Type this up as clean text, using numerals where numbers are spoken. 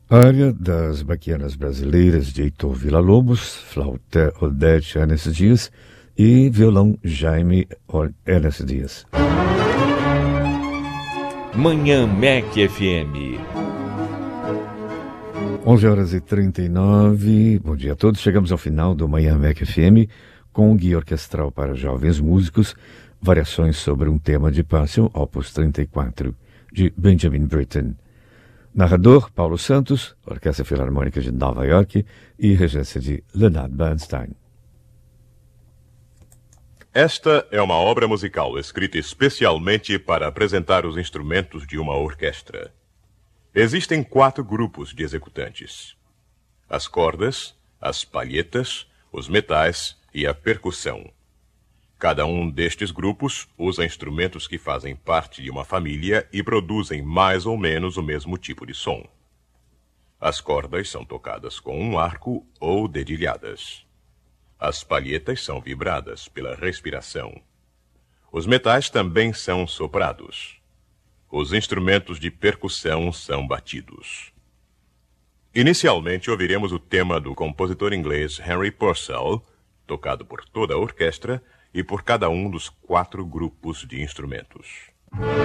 Área das Baquianas Brasileiras de Heitor Villa-Lobos, flauta Odete Ernest Dias e violão Jaime Ernest Dias. Manhã MEC FM. 11h39. Bom dia a todos. Chegamos ao final do Manhã MEC FM com o guia orquestral para jovens músicos, variações sobre um tema de Passion, Opus 34, de Benjamin Britten. Narrador, Paulo Santos, Orquestra Filarmônica de Nova York e regência de Leonard Bernstein. Esta é uma obra musical escrita especialmente para apresentar os instrumentos de uma orquestra. Existem 4 grupos de executantes: as cordas, as palhetas, os metais e a percussão. Cada um destes grupos usa instrumentos que fazem parte de uma família e produzem mais ou menos o mesmo tipo de som. As cordas são tocadas com um arco ou dedilhadas. As palhetas são vibradas pela respiração. Os metais também são soprados. Os instrumentos de percussão são batidos. Inicialmente ouviremos o tema do compositor inglês Henry Purcell, tocado por toda a orquestra e por cada um dos 4 grupos de instrumentos.